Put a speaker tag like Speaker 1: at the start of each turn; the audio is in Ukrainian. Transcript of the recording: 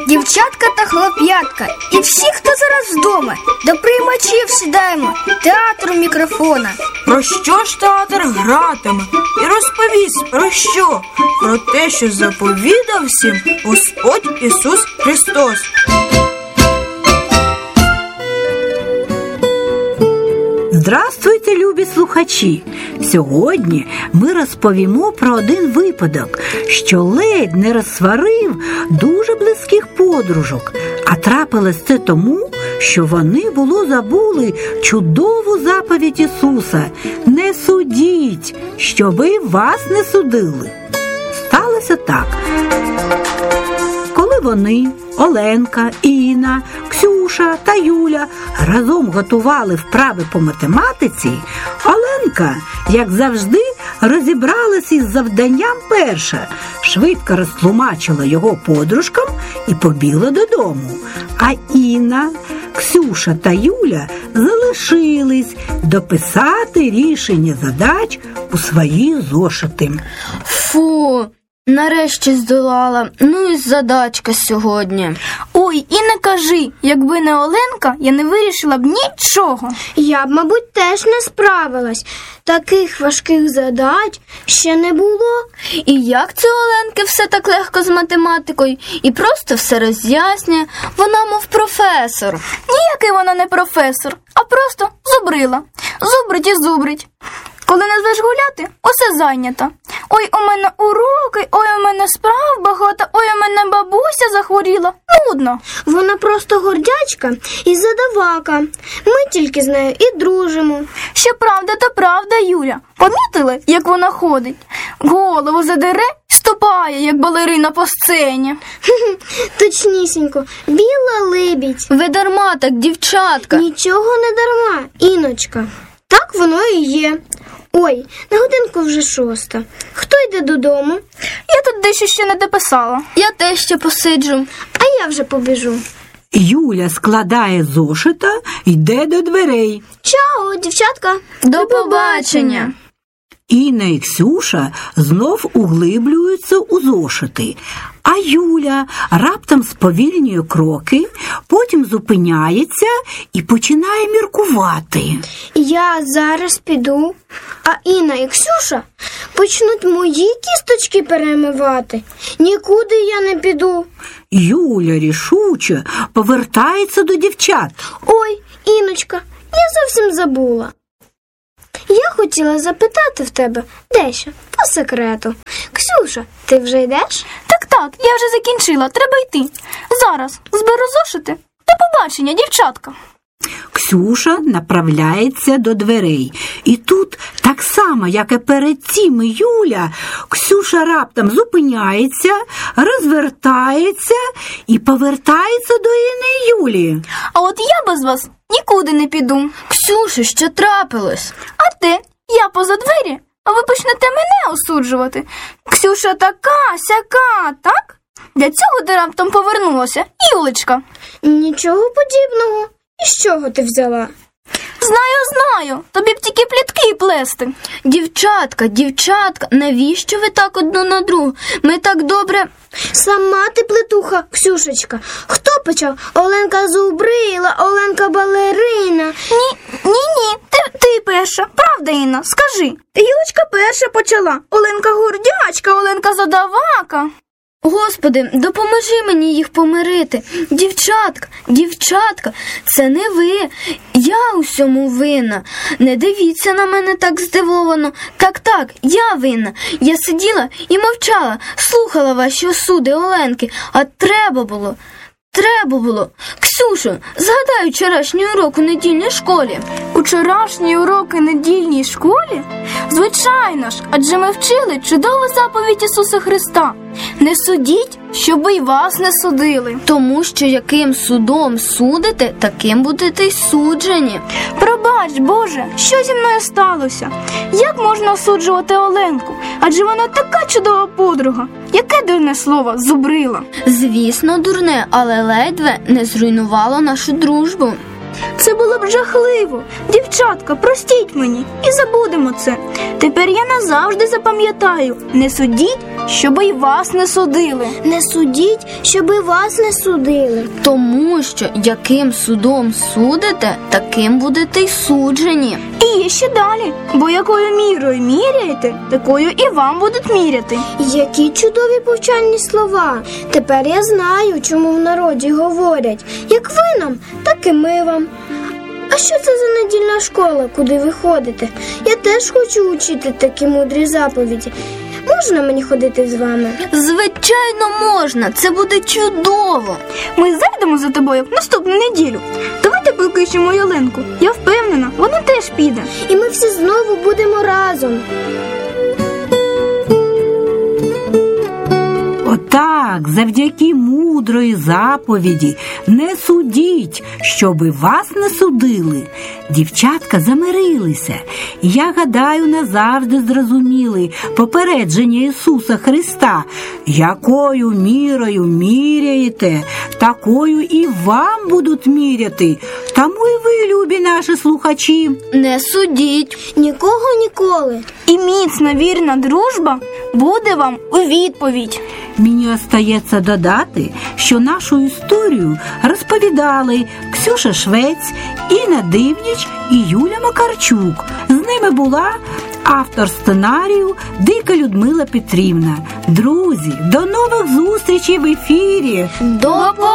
Speaker 1: дівчатка та хлоп'ятка і всі, хто зараз вдома, до приймачів сідаємо, театру мікрофона.
Speaker 2: Про що ж театр гратиме? І розповість про що? Про те, що заповідав всім Господь Ісус Христос.
Speaker 3: Здравствуйте, любі слухачі! Сьогодні ми розповімо про один випадок, що ледь не розсварив дуже близьких подружок. А трапилось це тому, що вони забули чудову заповідь Ісуса «Не судіть, щоби вас не судили». Сталося так. Коли вони, Оленка, Інна, Ксюша та Юля разом готували вправи по математиці, Оленка, як завжди, розібралася із завданням перша, швидко розтлумачила його подружкам і побігла додому. А Інна, Ксюша та Юля залишились дописати рішення задач у свої зошити.
Speaker 4: Фу, нарешті здолала. Ну і задачка сьогодні.
Speaker 1: Ой, і не кажи, якби не Оленка, я не вирішила б нічого.
Speaker 5: Я б, мабуть, теж не справилась. Таких важких задач ще не було.
Speaker 4: І як це Оленки все так легко з математикою? І просто все роз'яснює. Вона мов професор.
Speaker 1: Ніякий вона не професор, а просто зубрила. Зубрить і зубрить. Коли назвеш гуляти, усе зайнято. Ой, у мене уроки, ой, у мене справ багато, ой, у мене бабуся захворіла. Нудно.
Speaker 5: Вона просто гордячка і задавака. Ми тільки з нею і дружимо.
Speaker 1: Що правда, то правда, Юля. Помітили, як вона ходить? Голову задере, ступає, як балерина по сцені.
Speaker 5: Точнісінько, біла лебідь.
Speaker 4: Ви дарма так, дівчатка.
Speaker 5: Нічого не дарма, Іночка. Так воно і є. Ой, на годинку вже 6. Хто йде додому?
Speaker 1: Я тут дещо ще не дописала.
Speaker 4: Я теж ще посиджу.
Speaker 5: А я вже побіжу.
Speaker 3: Юля складає зошита, йде до дверей.
Speaker 5: Чао, дівчатка.
Speaker 4: До побачення.
Speaker 3: Інна і Ксюша знов углиблюються у зошити, а Юля раптом сповільнює кроки, потім зупиняється і починає міркувати.
Speaker 5: Я зараз піду, а Інна і Ксюша почнуть мої кісточки перемивати. Нікуди я не піду.
Speaker 3: Юля рішуче повертається до дівчат.
Speaker 5: Ой, Іночка, я зовсім забула. Я хотіла запитати в тебе дещо по секрету. Ксюша, ти вже йдеш?
Speaker 1: Так, я вже закінчила, треба йти. Зараз зберу зошити. До побачення, дівчатка.
Speaker 3: Ксюша направляється до дверей. І тут, так само, як і перед цим Юля, Ксюша раптом зупиняється, розвертається і повертається до Інни і Юлі.
Speaker 1: А от я без вас нікуди не піду.
Speaker 4: Ксюша, що трапилось?
Speaker 1: А те, я поза двері, а ви почнете мене осуджувати. Ксюша така, сяка, так? Для цього ти раптом повернулася, Юлечка.
Speaker 5: Нічого подібного. І з чого ти взяла?
Speaker 1: Знаю, тобі б тільки плітки плести.
Speaker 4: Дівчатка, навіщо ви так одну на другу? Ми так добре...
Speaker 5: Сама ти плетуха, Ксюшечка. Хто почав? Оленка зубрила, Оленка балерина.
Speaker 1: Ні, ти перша. Правда, Інна? Скажи. Юлечка перша почала. Оленка гордячка, Оленка задавака.
Speaker 4: Господи, допоможи мені їх помирити. Дівчатка, це не ви. Я усьому винна. Не дивіться на мене так здивовано. Так, я винна. Я сиділа і мовчала, слухала ваші осуди Оленки. А треба було. Ксюшо, згадай вчорашній урок у недільній школі.
Speaker 1: Вчорашній урок у недільній школі? Звичайно ж, адже ми вчили чудову заповідь Ісуса Христа. Не судіть, щоби й вас не судили.
Speaker 4: Тому що яким судом судите, таким будете й суджені.
Speaker 1: Пробач, Боже, що зі мною сталося? Як можна осуджувати Оленку? Адже вона така чудова подруга. Яке дурне слово зубрила?
Speaker 4: Звісно, дурне, але ледве не зруйнувало нашу дружбу.
Speaker 1: Це було було б жахливо. Дівчатка, простіть мені і забудемо це. Тепер я назавжди запам'ятаю. Не судіть, щоби й вас не судили.
Speaker 5: Не судіть, щоби вас не судили.
Speaker 4: Тому що яким судом судите, таким будете й суджені.
Speaker 1: І є ще далі, бо якою мірою міряєте, такою і вам будуть міряти.
Speaker 5: Які чудові повчальні слова. Тепер я знаю, чому в народі говорять: як ви нам, так і ми вам. А що це за недільна школа, куди ви ходите? Я теж хочу учити такі мудрі заповіді. Можна мені ходити з вами?
Speaker 4: Звичайно, можна. Це буде чудово.
Speaker 1: Ми зайдемо за тобою в наступну неділю. Давайте покличемо Ялинку. Я впевнена, вона теж піде.
Speaker 5: І ми всі знову будемо разом.
Speaker 3: Отак, завдяки мудрої заповіді «Не судіть, щоби вас не судили», дівчатка замирилися. Я гадаю, назавжди зрозуміли попередження Ісуса Христа: якою мірою міряєте, такою і вам будуть міряти. Тому і ви, любі наші слухачі,
Speaker 4: Не судіть.
Speaker 5: Нікого ніколи.
Speaker 1: І міцна вірна дружба буде вам у відповідь.
Speaker 3: Мені остається додати, що нашу історію розповідали Ксюша Швець, Інна Дивніч і Юля Макарчук. З ними була автор сценарію Дика Людмила Петрівна. Друзі, до нових зустрічей в ефірі!
Speaker 4: До